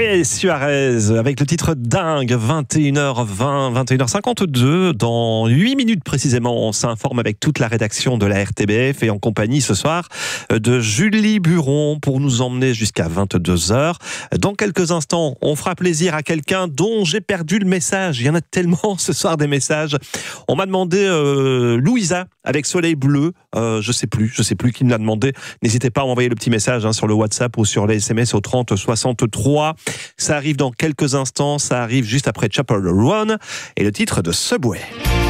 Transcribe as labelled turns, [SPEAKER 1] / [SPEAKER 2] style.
[SPEAKER 1] Et Suarez avec le titre dingue, 21h20, 21h52. Dans 8 minutes précisément, on s'informe avec toute la rédaction de la RTBF et en compagnie ce soir de Julie Buron pour nous emmener jusqu'à 22h. Dans quelques instants, on fera plaisir à quelqu'un dont j'ai perdu le message. Il y en a tellement ce soir des messages. On m'a demandé Louisa avec Soleil Bleu. Je sais plus qui me l'a demandé. N'hésitez pas à m'envoyer le petit message sur le WhatsApp ou sur les SMS au 30 63. Ça arrive dans quelques instants. Ça arrive juste après Chapel Run et le titre de Subway.